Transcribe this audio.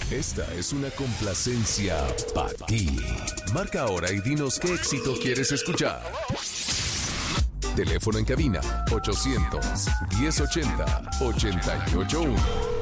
Esta es una complacencia para ti. Marca ahora y dinos qué éxito quieres escuchar. Teléfono en cabina 800 1080 881.